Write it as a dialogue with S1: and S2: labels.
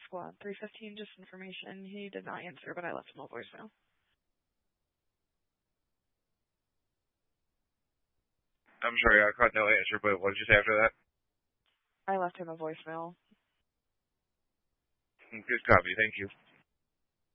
S1: Squad 315, just information. He did not answer, but I left him a voicemail.
S2: I'm sorry, I caught no answer, but what did you say after that?
S1: I left him a voicemail.
S2: Good copy, thank you.